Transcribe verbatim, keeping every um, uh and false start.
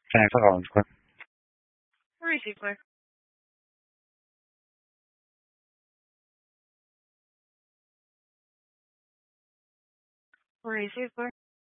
Thanks for calling, Claire. Where is he, Claire? Where is he, Claire?